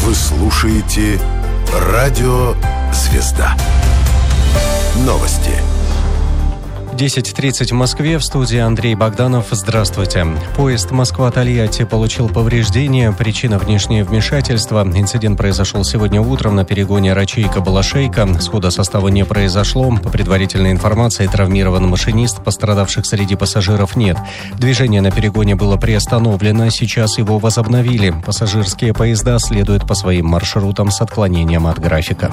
Вы слушаете «Радио Звезда». Новости. 10:30 в Москве, в студии Андрей Богданов. Здравствуйте. Поезд Москва-Тольятти получил повреждения. Причина — внешнее вмешательство. Инцидент произошел сегодня утром на перегоне Рачейка-Балашейка. Схода состава не произошло. По предварительной информации, травмирован машинист, пострадавших среди пассажиров нет. Движение на перегоне было приостановлено, сейчас его возобновили. Пассажирские поезда следуют по своим маршрутам с отклонением от графика.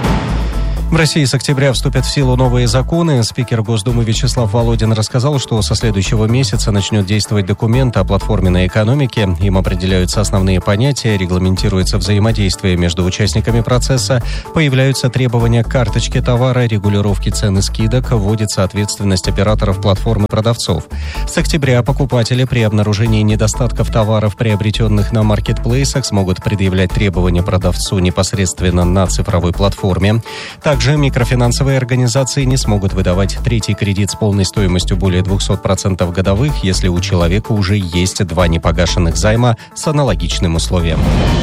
В России с октября вступят в силу новые законы. Спикер Госдумы Вячеслав Володин рассказал, что со следующего месяца начнет действовать документ о платформенной экономике. Им определяются основные понятия, регламентируется взаимодействие между участниками процесса, появляются требования к карточке товара, регулировки цен и скидок, вводится ответственность операторов платформы продавцов. С октября покупатели при обнаружении недостатков товаров, приобретенных на маркетплейсах, смогут предъявлять требования продавцу непосредственно на цифровой платформе. Также микрофинансовые организации не смогут выдавать третий кредит с полной стоимостью более 200% годовых, если у человека уже есть 2 непогашенных займа с аналогичным условием.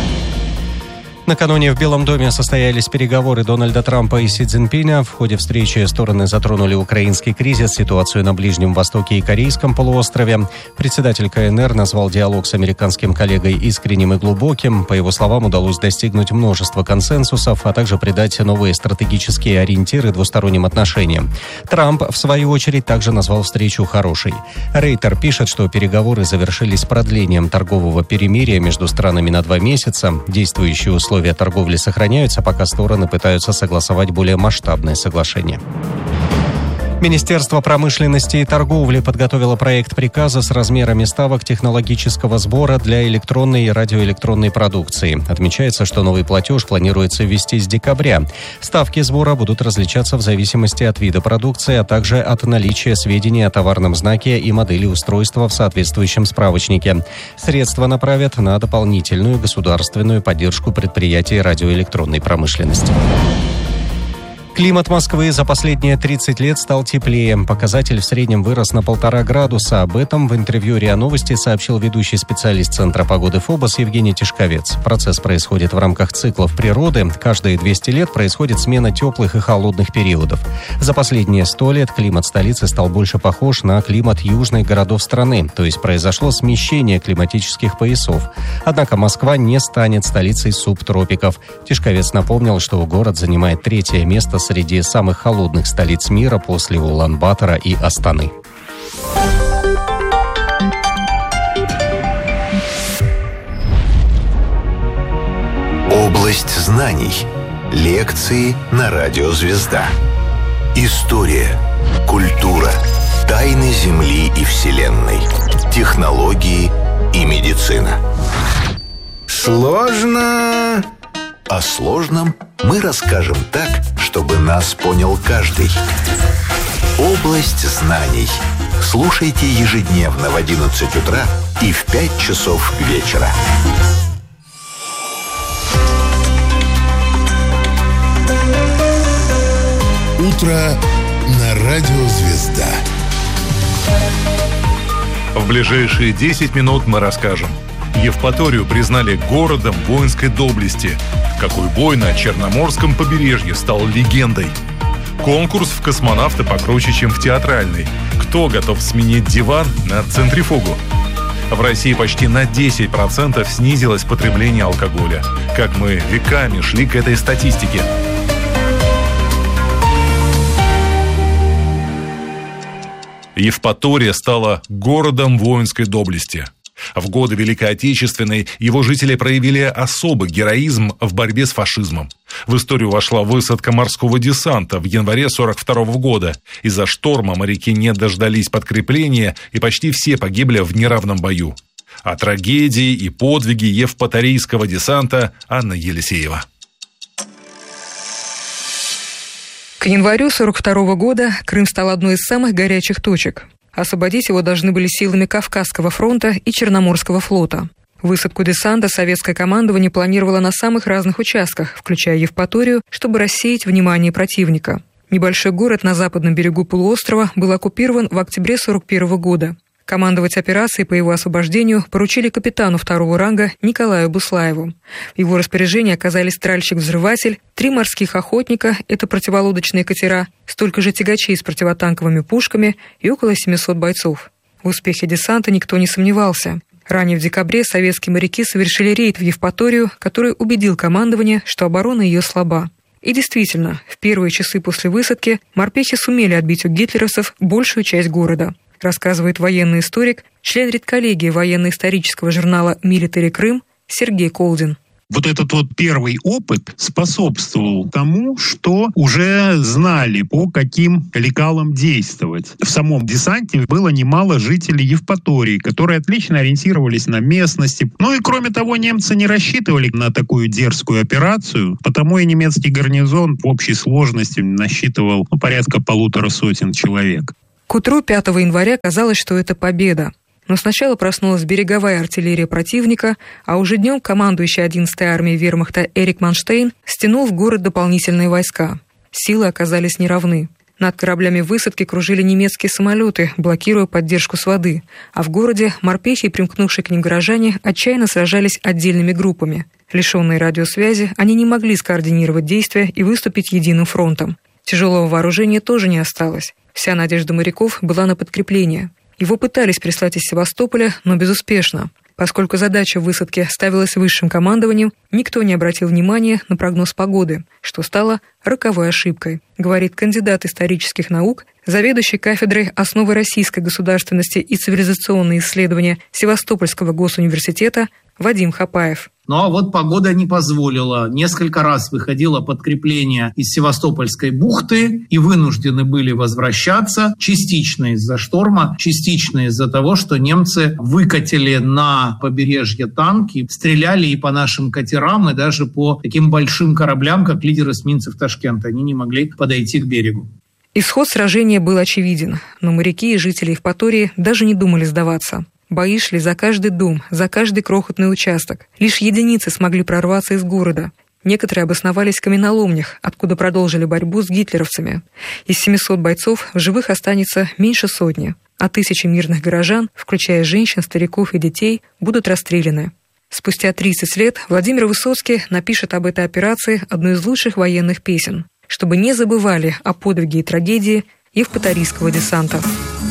Накануне в Белом доме состоялись переговоры Дональда Трампа и Си Цзиньпиня. В ходе встречи стороны затронули украинский кризис, ситуацию на Ближнем Востоке и Корейском полуострове. Председатель КНР назвал диалог с американским коллегой искренним и глубоким. По его словам, удалось достигнуть множества консенсусов, а также придать новые стратегические ориентиры двусторонним отношениям. Трамп, в свою очередь, также назвал встречу хорошей. Рейтер пишет, что переговоры завершились продлением торгового перемирия между странами на 2 месяца. Действующие условия торговли сохраняются, пока стороны пытаются согласовать более масштабное соглашение. Министерство промышленности и торговли подготовило проект приказа с размерами ставок технологического сбора для электронной и радиоэлектронной продукции. Отмечается, что новый платеж планируется ввести с декабря. Ставки сбора будут различаться в зависимости от вида продукции, а также от наличия сведений о товарном знаке и модели устройства в соответствующем справочнике. Средства направят на дополнительную государственную поддержку предприятий радиоэлектронной промышленности. Климат Москвы за последние 30 лет стал теплее. Показатель в среднем вырос на 1,5 градуса. Об этом в интервью РИА Новости сообщил ведущий специалист Центра погоды ФОБОС Евгений Тишковец. Процесс происходит в рамках циклов природы. Каждые 200 лет происходит смена теплых и холодных периодов. За последние 100 лет климат столицы стал больше похож на климат южных городов страны, то есть произошло смещение климатических поясов. Однако Москва не станет столицей субтропиков. Тишковец напомнил, что город занимает 3-е место среди самых холодных столиц мира после Улан-Батора и Астаны. Область знаний. Лекции на Радио Звезда. История, культура, тайны Земли и Вселенной, технологии и медицина. Сложно. О сложном мы расскажем так, чтобы нас понял каждый. Область знаний. Слушайте ежедневно в 11 утра и в 5 часов вечера. Утро на Радио Звезда. В ближайшие 10 минут мы расскажем. Евпаторию признали городом воинской доблести. Какой бой на Черноморском побережье стал легендой. Конкурс в космонавты покруче, чем в театральный. Кто готов сменить диван на центрифугу? В России почти на 10% снизилось потребление алкоголя. Как мы веками шли к этой статистике. Евпатория стала городом воинской доблести. В годы Великой Отечественной его жители проявили особый героизм в борьбе с фашизмом. В историю вошла высадка морского десанта в январе 1942 года. Из-за шторма моряки не дождались подкрепления, и почти все погибли в неравном бою. О трагедии и подвиге евпаторийского десанта Анна Елисеева. К январю 1942 года Крым стал одной из самых горячих точек. Освободить его должны были силами Кавказского фронта и Черноморского флота. Высадку десанта советское командование планировало на самых разных участках, включая Евпаторию, чтобы рассеять внимание противника. Небольшой город на западном берегу полуострова был оккупирован в октябре 1941 года. Командовать операцией по его освобождению поручили капитану второго ранга Николаю Буслаеву. В его распоряжении оказались тральщик-взрыватель, 3 морских охотника, это противолодочные катера, столько же тягачей с противотанковыми пушками и около 700 бойцов. В успехе десанта никто не сомневался. Ранее в декабре советские моряки совершили рейд в Евпаторию, который убедил командование, что оборона ее слаба. И действительно, в первые часы после высадки морпехи сумели отбить у гитлеровцев большую часть города, рассказывает военный историк, член редколлегии военно-исторического журнала «Милитари Крым» Сергей Колдин. Вот этот вот первый опыт способствовал тому, что уже знали, по каким лекалам действовать. В самом десанте было немало жителей Евпатории, которые отлично ориентировались на местности. Ну и кроме того, немцы не рассчитывали на такую дерзкую операцию, потому и немецкий гарнизон в общей сложности насчитывал порядка 150 человек. К утру 5 января казалось, что это победа. Но сначала проснулась береговая артиллерия противника, а уже днем командующий 11-й армией вермахта Эрик Манштейн стянул в город дополнительные войска. Силы оказались неравны. Над кораблями высадки кружили немецкие самолеты, блокируя поддержку с воды, а в городе морпехи и примкнувшие к ним горожане отчаянно сражались отдельными группами. Лишенные радиосвязи, они не могли скоординировать действия и выступить единым фронтом. Тяжелого вооружения тоже не осталось. Вся надежда моряков была на подкрепление. Его пытались прислать из Севастополя, но безуспешно. Поскольку задача высадки ставилась высшим командованием, никто не обратил внимания на прогноз погоды, что стало роковой ошибкой, говорит кандидат исторических наук, заведующий кафедрой «Основы российской государственности и цивилизационные исследования» Севастопольского госуниверситета Вадим Хапаев. Ну а вот погода не позволила. Несколько раз выходило подкрепление из Севастопольской бухты и вынуждены были возвращаться, частично из-за шторма, частично из-за того, что немцы выкатили на побережье танки, стреляли и по нашим катерам, и даже по таким большим кораблям, как лидер эсминцев Ташкента. Они не могли подойти к берегу. Исход сражения был очевиден, но моряки и жители Евпатории даже не думали сдаваться. Бои шли за каждый дом, за каждый крохотный участок. Лишь единицы смогли прорваться из города. Некоторые обосновались в каменоломнях, откуда продолжили борьбу с гитлеровцами. Из 700 бойцов в живых останется меньше сотни, а тысячи мирных горожан, включая женщин, стариков и детей, будут расстреляны. Спустя 30 лет Владимир Высоцкий напишет об этой операции одну из лучших военных песен, чтобы не забывали о подвиге и трагедии евпаторийского десанта.